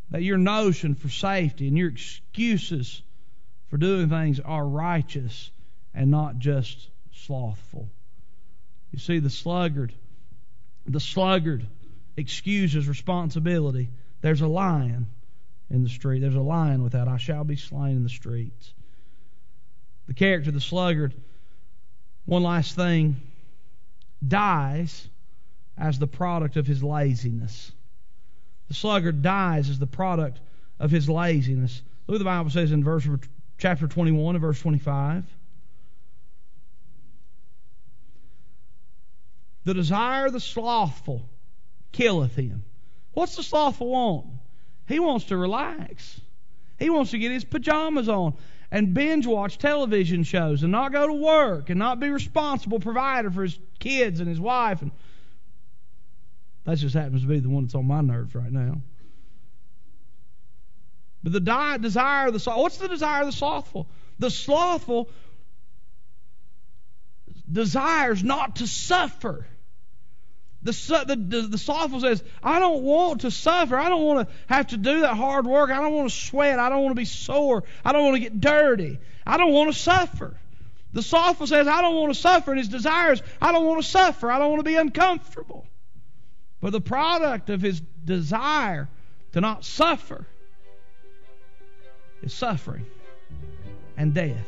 that your notion for safety and your excuses for doing things are righteous and not just slothful. You see, the sluggard excuses responsibility. There's a lion in the street. There's a lion without. I shall be slain in the streets. The character of the sluggard, one last thing, dies as the product of his laziness. The sluggard dies as the product of his laziness. Look what the Bible says in chapter 21 and verse 25. The desire of the slothful killeth him. What's the slothful want? He wants to relax. He wants to get his pajamas on and binge watch television shows and not go to work and not be responsible provider for his kids and his wife. And that just happens to be the one that's on my nerves right now. But the desire of the slothful, what's the desire of the slothful? The slothful desires not to suffer. The slothful says, I don't want to suffer. I don't want to have to do that hard work. I don't want to sweat. I don't want to be sore. I don't want to get dirty. I don't want to suffer. The slothful says, I don't want to suffer. And his desire is, I don't want to suffer. I don't want to be uncomfortable. But the product of his desire to not suffer is suffering and death.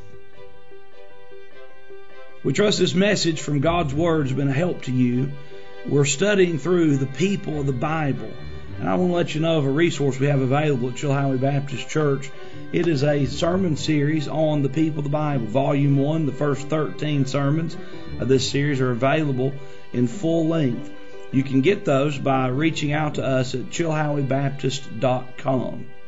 We trust this message from God's Word has been a help to you. We're studying through the people of the Bible. And I want to let you know of a resource we have available at Chilhowee Baptist Church. It is a sermon series on the people of the Bible. Volume 1, the first 13 sermons of this series are available in full length. You can get those by reaching out to us at chilhoweebaptist.com.